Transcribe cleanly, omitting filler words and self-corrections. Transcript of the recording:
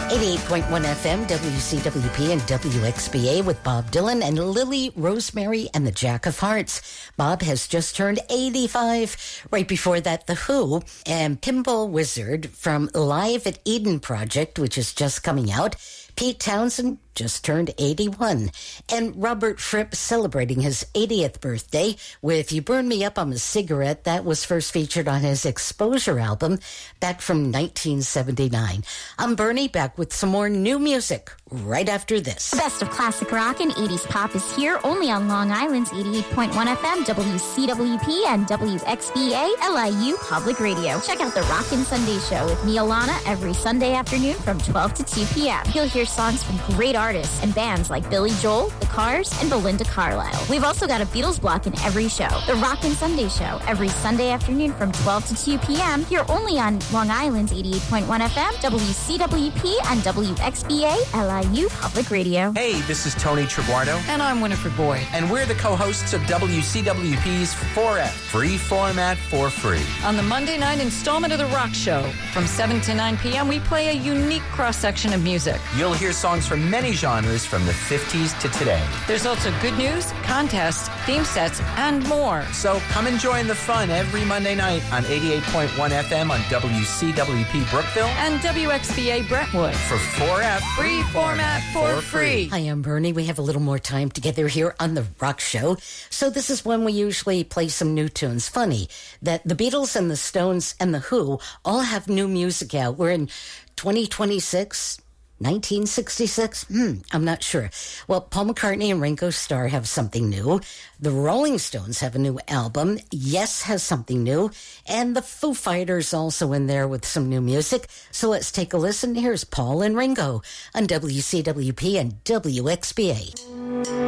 88.1 FM, WCWP and WXBA with Bob Dylan and Lily Rosemary and the Jack of Hearts. Bob has just turned 85. Right before that, The Who and Pinball Wizard from Live at Eden Project, which is just coming out. Pete Townsend just turned 81. And Robert Fripp celebrating his 80th birthday with You Burn Me Up, I'm a Cigarette. That was first featured on his Exposure album back from 1979. I'm Bernie, back with some more new music right after this. The best of classic rock and 80s pop is here only on Long Island's 88.1 FM, WCWP and WXBA LIU Public Radio. Check out the Rockin' Sunday Show with me, Alana, every Sunday afternoon from 12 to 2 p.m. You'll hear songs from great artists and bands like Billy Joel, The Cars, and Belinda Carlisle. We've also got a Beatles block in every show. The Rockin' Sunday Show every Sunday afternoon from 12 to 2 p.m. here only on Long Island's 88.1 FM, WCWP, and WXBA LIU Public Radio. Hey, this is Tony Triguardo. And I'm Winifred Boyd. And we're the co-hosts of WCWP's 4F, Free Format for Free. On the Monday night installment of The Rock Show, from 7 to 9 p.m., we play a unique cross-section of music. You'll hear songs from many genres from the 50s to today. There's also good news, contests, theme sets, and more. So come and join the fun every Monday night on 88.1 FM on WCWP Brookville and WXBA Brentwood for 4F, Free Format for Free. Hi, I'm Bernie. We have a little more time together here on The Rock Show. So this is when we usually play some new tunes. Funny that the Beatles and the Stones and the Who all have new music out. We're in 2026, 1966? I'm not sure. Well, Paul McCartney and Ringo Starr have something new. The Rolling Stones have a new album. Yes has something new. And the Foo Fighters also in there with some new music. So let's take a listen. Here's Paul and Ringo on WCWP and WXBA.